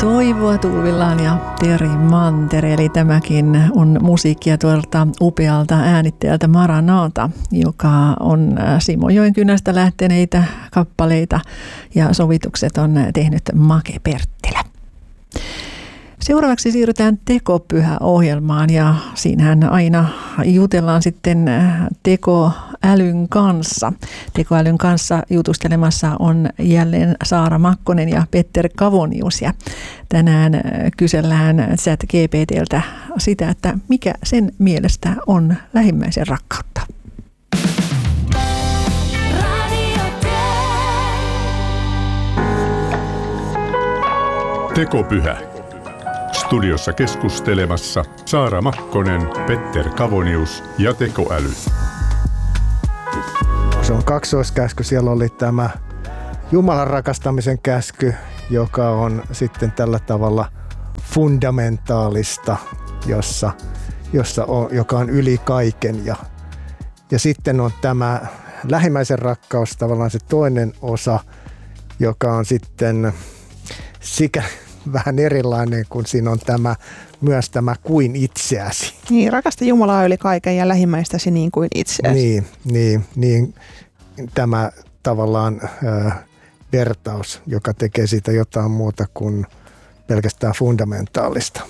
Toivoa tulvillaan ja Teri Mantere, eli tämäkin on musiikkia tuolta upealta äänittäjältä Maranata, joka on Simojoen kynästä lähteneitä kappaleita ja sovitukset on tehnyt Make Perttilä. Seuraavaksi siirrytään Tekopyhä-ohjelmaan ja siinähän aina jutellaan sitten tekoälyn kanssa. Tekoälyn kanssa jutustelemassa on jälleen Saara Makkonen ja Petter Kavonius ja tänään kysellään ChatGPT:ltä sitä, että mikä sen mielestä on lähimmäisen rakkautta. Tekopyhä. Studiossa keskustelemassa Saara Makkonen, Petter Kavonius ja tekoäly. Se on kaksoiskäsky. Siellä oli tämä Jumalan rakastamisen käsky, joka on sitten tällä tavalla fundamentaalista, joka on yli kaiken. Ja sitten on tämä lähimmäisen rakkaus, tavallaan se toinen osa, joka on sitten vähän erilainen, kun siinä on myös tämä kuin itseäsi. Niin, rakasta Jumalaa yli kaiken ja lähimmäistäsi niin kuin itseäsi. Niin tämä tavallaan vertaus, joka tekee siitä jotain muuta kuin pelkästään fundamentaalista.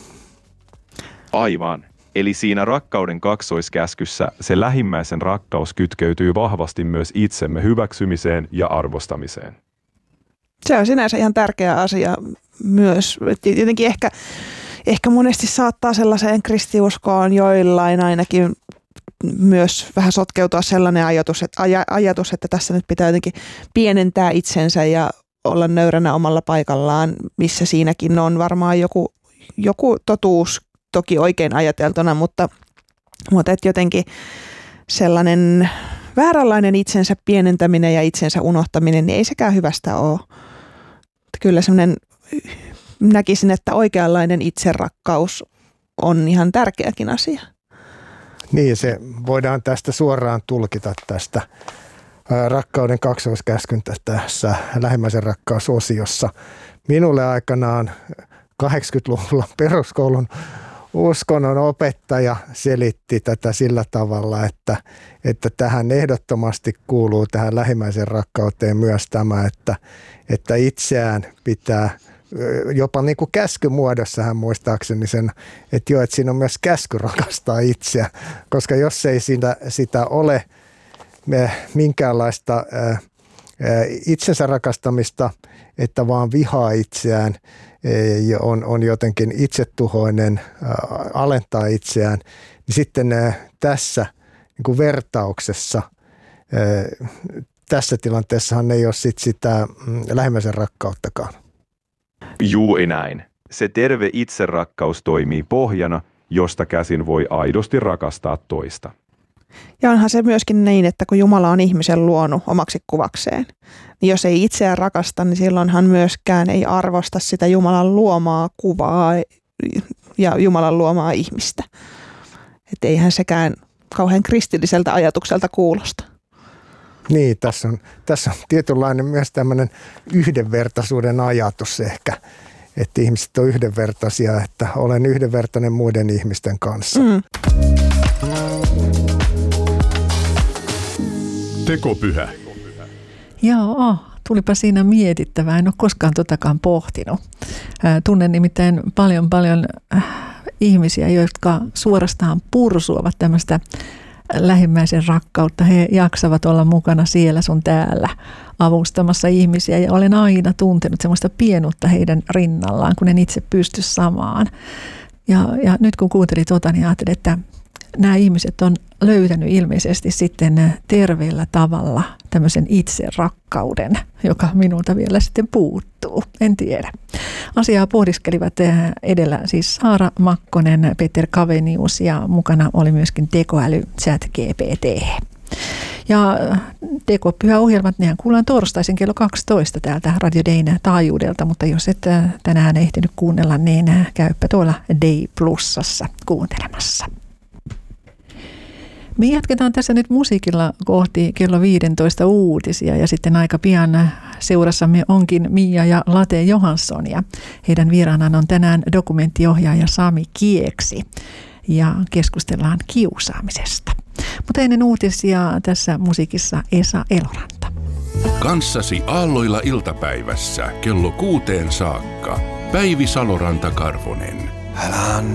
Aivan. Eli siinä rakkauden kaksoiskäskyssä se lähimmäisen rakkaus kytkeytyy vahvasti myös itsemme hyväksymiseen ja arvostamiseen. Se on sinänsä ihan tärkeä asia myös. Jotenkin ehkä monesti saattaa sellaiseen kristiuskoon joillain ainakin myös vähän sotkeutua sellainen ajatus, että tässä nyt pitää jotenkin pienentää itsensä ja olla nöyränä omalla paikallaan, missä siinäkin on varmaan joku totuus toki oikein ajateltuna, mutta että jotenkin sellainen vääränlainen itsensä pienentäminen ja itsensä unohtaminen, niin ei sekään hyvästä ole. Kyllä semmoinen, näkisin, että oikeanlainen itserakkaus on ihan tärkeäkin asia. Niin, se voidaan tästä suoraan tulkita tästä rakkauden kaksoiskäskyn tässä lähimmäisen rakkausosiossa. Minulle aikanaan 80-luvulla peruskoulun uskonnon opettaja selitti tätä sillä tavalla, että tähän ehdottomasti kuuluu tähän lähimmäisen rakkauteen myös tämä, että itseään pitää jopa niin kuin käskymuodossa hän muistaakseni sen, että joo, että siinä on myös käsky rakastaa itseä, koska jos ei sitä ole minkäänlaista itsensä rakastamista, että vaan vihaa itseään, on jotenkin itsetuhoinen, alentaa itseään, niin sitten tässä niin kuin vertauksessa, tässä tilanteessahan ei ole sitä lähimmäisen rakkauttakaan. Juuri näin. Se terve itserakkaus toimii pohjana, josta käsin voi aidosti rakastaa toista. Ja onhan se myöskin niin, että kun Jumala on ihmisen luonut omaksi kuvakseen, niin jos ei itseään rakasta, niin silloinhan myöskään ei arvosta sitä Jumalan luomaa kuvaa ja Jumalan luomaa ihmistä. Että eihän sekään kauhean kristilliseltä ajatukselta kuulosta. Niin, tässä on tietynlainen myös tämmöinen yhdenvertaisuuden ajatus ehkä, että ihmiset on yhdenvertaisia, että olen yhdenvertainen muiden ihmisten kanssa. Tekopyhä. Joo, tulipa siinä mietittävää. En ole koskaan totakaan pohtinut. Tunnen nimittäin paljon ihmisiä, jotka suorastaan pursuavat tämmöistä lähimmäisen rakkautta. He jaksavat olla mukana siellä sun täällä avustamassa ihmisiä ja olen aina tuntenut semmoista pienuutta heidän rinnallaan, kun en itse pysty samaan. Ja nyt kun kuuntelin niin ajattelin, että nämä ihmiset on löytänyt ilmeisesti sitten terveellä tavalla tämmöisen itserakkauden, joka minulta vielä sitten puuttuu. En tiedä. Asiaa pohdiskelivat edellä siis Saara Makkonen, Petter Kavonius ja mukana oli myöskin tekoäly ChatGPT. Ja Tekopyhä-ohjelmat, nehän kuullaan torstaisin kello 12 täältä Radio Dayn taajuudelta, mutta jos et tänään ehtinyt kuunnella, niin käyppä tuolla Day Plusassa kuuntelemassa. Me jatketaan tässä nyt musiikilla kohti kello 15 uutisia ja sitten aika pian seurassamme onkin Mia ja Late Johansson ja heidän vieraanaan on tänään dokumenttiohjaaja Sami Kieksi ja keskustellaan kiusaamisesta. Mutta ennen uutisia tässä musiikissa Esa Eloranta. Kanssasi aalloilla iltapäivässä kello 6 saakka. Päivi Saloranta-Karvonen.